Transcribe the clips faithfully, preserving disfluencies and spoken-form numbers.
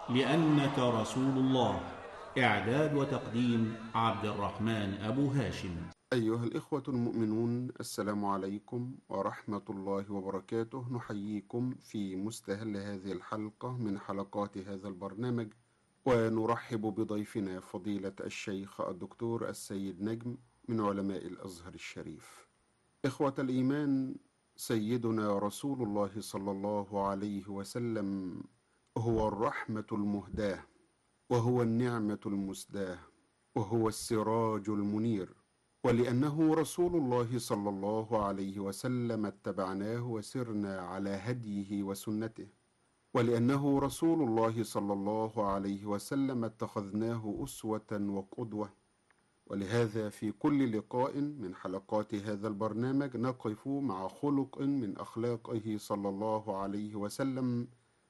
لأنك رسول الله. إعداد وتقديم عبد الرحمن أبو هاشم. أيها الإخوة المؤمنون، السلام عليكم ورحمة الله وبركاته. نحييكم في مستهل هذه الحلقة من حلقات هذا البرنامج، ونرحب بضيفنا فضيلة الشيخ الدكتور السيد نجم من علماء الأزهر الشريف. إخوة الإيمان، سيدنا رسول الله صلى الله عليه وسلم هو الرحمة المهداة، وهو النعمة المسداة، وهو السراج المنير. ولأنه رسول الله صلى الله عليه وسلم اتبعناه وسرنا على هديه وسنته، ولأنه رسول الله صلى الله عليه وسلم اتخذناه أسوة وقدوة. ولهذا في كل لقاء من حلقات هذا البرنامج نقف مع خلق من أخلاقه صلى الله عليه وسلم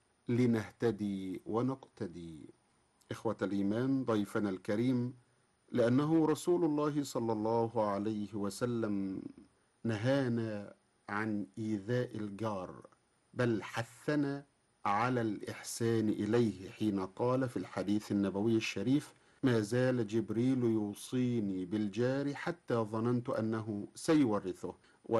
لنهتدي ونقتدي. إخوة الإيمان، ضيفنا الكريم لأنه رسول الله صلى الله عليه وسلم نهانا عن إيذاء الجار، بل حثنا على الإحسان إليه، حين قال في الحديث النبوي الشريف: ما زال جبريل يوصيني بالجار حتى ظننت أنه سيورثه.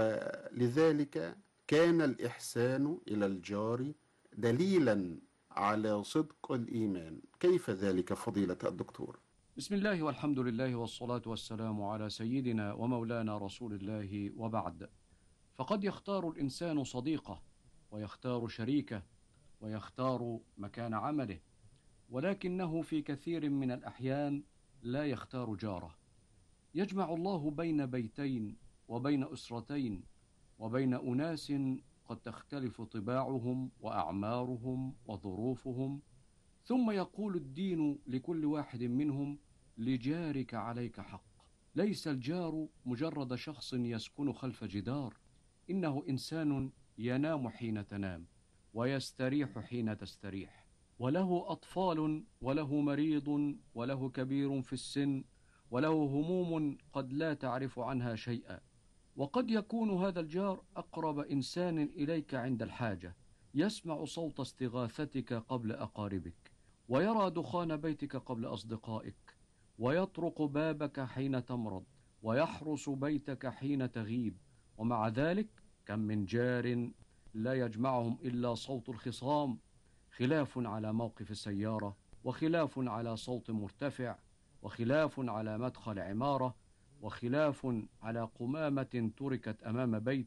ولذلك كان الإحسان إلى الجار دليلا على صدق الإيمان. كيف ذلك فضيلة الدكتور؟ بسم الله والحمد لله والصلاة والسلام على سيدنا ومولانا رسول الله، وبعد. فقد يختار الإنسان صديقه، ويختار شريكه، ويختار مكان عمله، ولكنه في كثير من الأحيان لا يختار جاره. يجمع الله بين بيتين وبين أسرتين وبين أناس قد تختلف طباعهم وأعمارهم وظروفهم، ثم يقول الدين لكل واحد منهم: لجارك عليك حق. ليس الجار مجرد شخص يسكن خلف جدار، إنه إنسان ينام حين تنام ويستريح حين تستريح، وله أطفال، وله مريض، وله كبير في السن، وله هموم قد لا تعرف عنها شيئا. وقد يكون هذا الجار أقرب إنسان إليك عند الحاجة، يسمع صوت استغاثتك قبل أقاربك، ويرى دخان بيتك قبل أصدقائك، ويطرق بابك حين تمرض، ويحرس بيتك حين تغيب. ومع ذلك كم من جار لا يجمعهم إلا صوت الخصام، خلاف على موقف السيارة، وخلاف على صوت مرتفع، وخلاف على مدخل عمارة، وخلاف على قمامة تركت أمام بيت،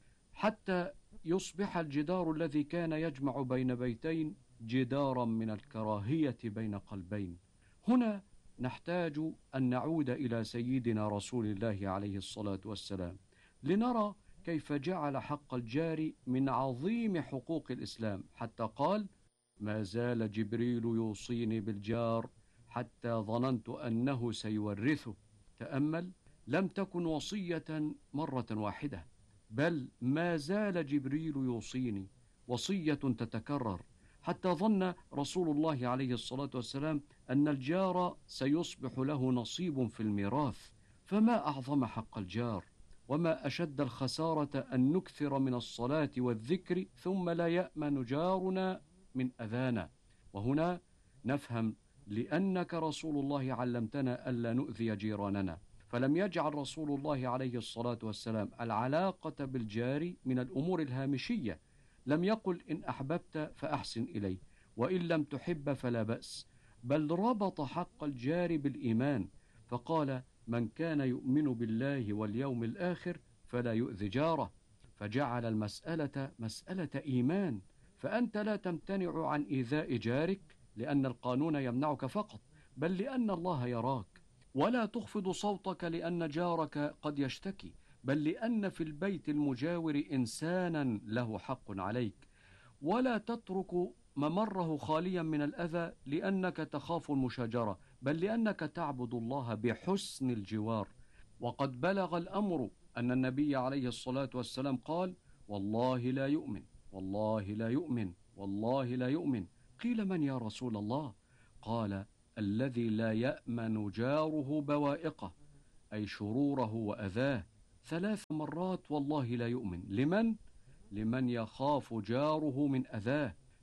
حتى يصبح الجدار الذي كان يجمع بين بيتين جدارا من الكراهية بين قلبين. هنا نحتاج أن نعود إلى سيدنا رسول الله عليه الصلاة والسلام لنرى كيف جعل حق الجار من عظيم حقوق الإسلام، حتى قال: ما زال جبريل يوصيني بالجار حتى ظننت أنه سيورثه. تأمل، لم تكن وصية مرة واحدة، بل ما زال جبريل يوصيني، وصية تتكرر، حتى ظن رسول الله عليه الصلاة والسلام أن الجار سيصبح له نصيب في الميراث. فما أعظم حق الجار، وما أشد الخسارة أن نكثر من الصلاة والذكر ثم لا يأمن جارنا من أذانا. وهنا نفهم لأنك رسول الله علمتنا ألا نؤذي جيراننا، فلم يجعل رسول الله عليه الصلاة والسلام العلاقة بالجار من الأمور الهامشية. لم يقل: إن أحببت فأحسن إليه، وإن لم تحب فلا بأس، بل ربط حق الجار بالإيمان، فقال: من كان يؤمن بالله واليوم الآخر فلا يؤذي جاره. فجعل المسألة مسألة إيمان، فأنت لا تمتنع عن إيذاء جارك لأن القانون يمنعك فقط، بل لأن الله يراك. ولا تخفض صوتك لأن جارك قد يشتكي، بل لأن في البيت المجاور إنسانا له حق عليك. ولا تترك ممره خاليا من الأذى لأنك تخاف المشاجرة، بل لأنك تعبد الله بحسن الجوار. وقد بلغ الأمر أن النبي عليه الصلاة والسلام قال: والله لا يؤمن، والله لا يؤمن، والله لا يؤمن. قيل: من يا رسول الله؟ قال: الذي لا يأمن جاره بوائقه، أي شروره وأذاه، ثلاث مرات: والله لا يؤمن. لمن؟ لمن يخاف جاره من أذاه.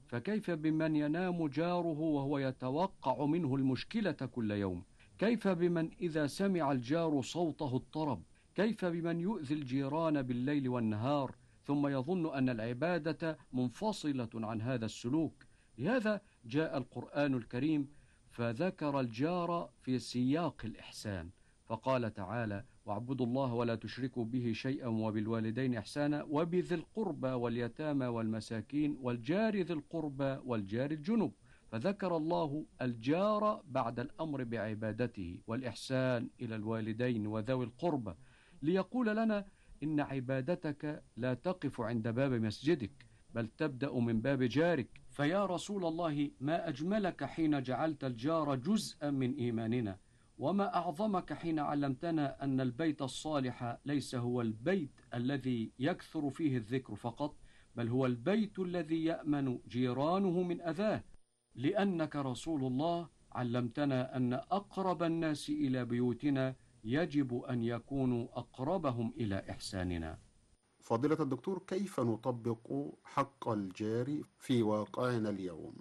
فكيف بمن ينام جاره وهو يتوقع منه المشكلة كل يوم؟ كيف بمن إذا سمع الجار صوته اضطرب؟ كيف بمن يؤذي الجيران بالليل والنهار ثم يظن أن العبادة منفصلة عن هذا السلوك؟ لهذا جاء القرآن الكريم فذكر الجار في سياق الإحسان، فقال تعالى: واعبدوا الله ولا تشركوا به شيئا وبالوالدين إحسانا وبذي القربى واليتامى والمساكين والجار ذي القربى والجار الجنب. فذكر الله الجار بعد الأمر بعبادته والإحسان إلى الوالدين وذوي القربى، ليقول لنا إن عبادتك لا تقف عند باب مسجدك، بل تبدأ من باب جارك. فيا رسول الله، ما أجملك حين جعلت الجار جزءا من إيماننا، وما أعظمك حين علمتنا أن البيت الصالح ليس هو البيت الذي يكثر فيه الذكر فقط، بل هو البيت الذي يأمن جيرانه من أذاه، لأنك رسول الله علمتنا أن أقرب الناس إلى بيوتنا يجب أن يكونوا أقربهم إلى إحساننا. فضيلة الدكتور، كيف نطبق حق الجار في واقعنا اليوم؟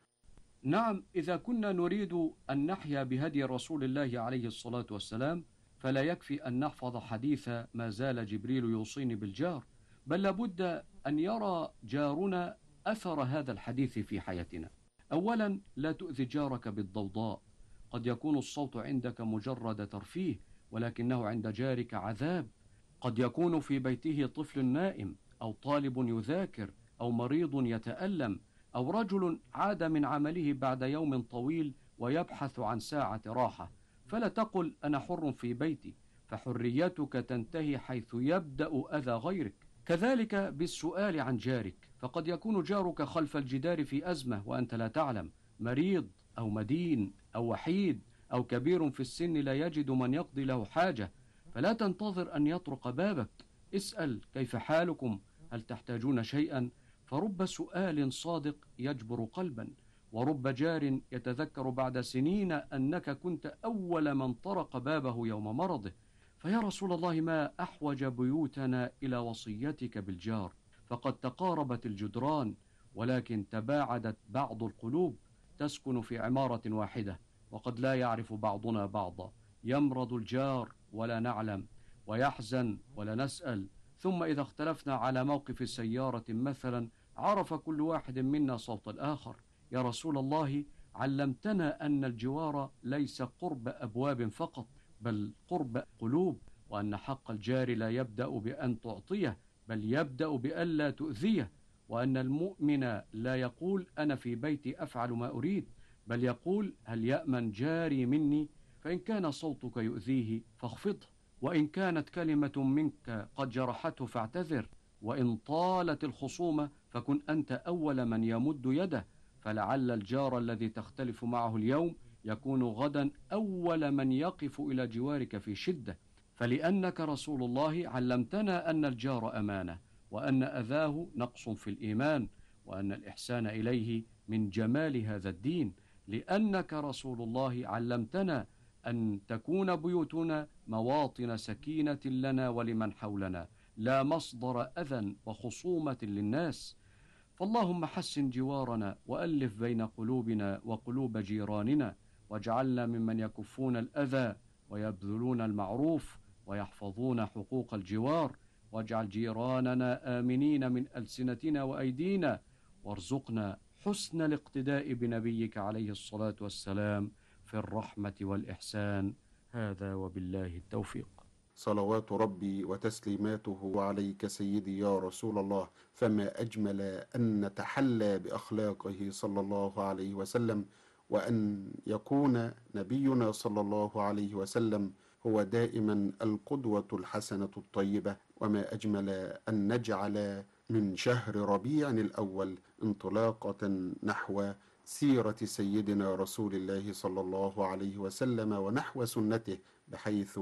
نعم، إذا كنا نريد أن نحيا بهدي رسول الله عليه الصلاة والسلام فلا يكفي أن نحفظ حديث ما زال جبريل يوصيني بالجار، بل لابد أن يرى جارنا أثر هذا الحديث في حياتنا. أولا، لا تؤذي جارك بالضوضاء. قد يكون الصوت عندك مجرد ترفيه، ولكنه عند جارك عذاب. قد يكون في بيته طفل نائم، أو طالب يذاكر، أو مريض يتألم، أو رجل عاد من عمله بعد يوم طويل ويبحث عن ساعة راحة. فلا تقل أنا حر في بيتي، فحريتك تنتهي حيث يبدأ أذى غيرك. كذلك بالسؤال عن جارك، فقد يكون جارك خلف الجدار في أزمة وأنت لا تعلم، مريض أو مدين أو وحيد أو كبير في السن لا يجد من يقضي له حاجة، فلا تنتظر أن يطرق بابك. اسأل كيف حالكم، هل تحتاجون شيئا؟ فرب سؤال صادق يجبر قلبا، ورب جار يتذكر بعد سنين أنك كنت أول من طرق بابه يوم مرضه. فيا رسول الله، ما أحوج بيوتنا إلى وصيتك بالجار، فقد تقاربت الجدران ولكن تباعدت بعض القلوب. تسكن في عمارة واحدة وقد لا يعرف بعضنا بعضا، يمرض الجار ولا نعلم، ويحزن ولا نسأل، ثم إذا اختلفنا على موقف سيارة مثلا عرف كل واحد منا صوت الآخر. يا رسول الله، علمتنا أن الجوار ليس قرب أبواب فقط، بل قرب قلوب، وأن حق الجار لا يبدأ بأن تعطيه، بل يبدأ بألا تؤذيه، وأن المؤمن لا يقول أنا في بيتي أفعل ما أريد، بل يقول هل يأمن جاري مني؟ فإن كان صوتك يؤذيه فاخفضه، وإن كانت كلمة منك قد جرحته فاعتذر، وإن طالت الخصومة فكن أنت أول من يمد يده، فلعل الجار الذي تختلف معه اليوم يكون غدا أول من يقف إلى جوارك في شدة. فلأنك رسول الله علمتنا أن الجار أمانة، وأن أذاه نقص في الإيمان، وأن الإحسان إليه من جمال هذا الدين. لأنك رسول الله علمتنا أن تكون بيوتنا مواطن سكينة لنا ولمن حولنا، لا مصدر أذى وخصومة للناس. فاللهم حسن جوارنا وألف بين قلوبنا وقلوب جيراننا، واجعلنا ممن يكفون الأذى ويبذلون المعروف ويحفظون حقوق الجوار، واجعل جيراننا آمنين من ألسنتنا وأيدينا، وارزقنا حسن الاقتداء بنبيك عليه الصلاة والسلام في الرحمة والإحسان. هذا وبالله التوفيق. صلوات ربي وتسليماته عليك سيدي يا رسول الله، فما أجمل أن نتحلى بأخلاقه صلى الله عليه وسلم، وأن يكون نبينا صلى الله عليه وسلم هو دائما القدوة الحسنة الطيبة. وما أجمل أن نجعل من شهر ربيع الأول انطلاقة نحو سيرة سيدنا رسول الله صلى الله عليه وسلم ونحو سنته، بحيث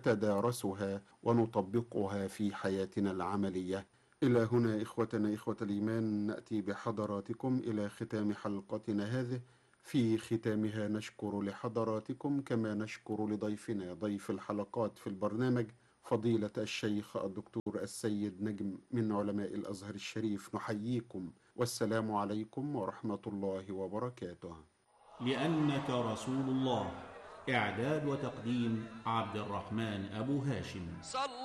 نتدارسها ونطبقها في حياتنا العملية. إلى هنا إخوتنا إخوة الإيمان نأتي بحضراتكم إلى ختام حلقتنا هذه. في ختامها نشكر لحضراتكم كما نشكر لضيفنا ضيف الحلقات في البرنامج فضيلة الشيخ الدكتور السيد نجم من علماء الأزهر الشريف، نحييكم والسلام عليكم ورحمة الله وبركاته. لأنك رسول الله. إعداد وتقديم عبد الرحمن أبو هاشم.